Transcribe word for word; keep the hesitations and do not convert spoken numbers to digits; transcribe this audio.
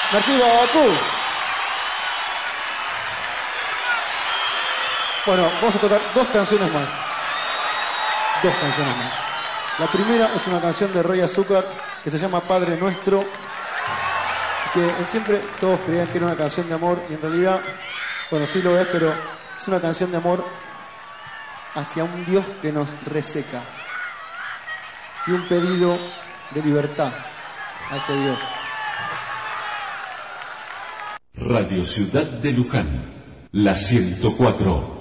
Merci beaucoup. Bueno, vamos a tocar dos canciones más. Dos canciones más. La primera es una canción de Rey Azúcar que se llama Padre Nuestro, que siempre todos creían que era una canción de amor y en realidad, bueno, sí lo es, pero es una canción de amor hacia un Dios que nos reseca y un pedido de libertad a ese Dios. Radio Ciudad de Luján, la ciento cuatro.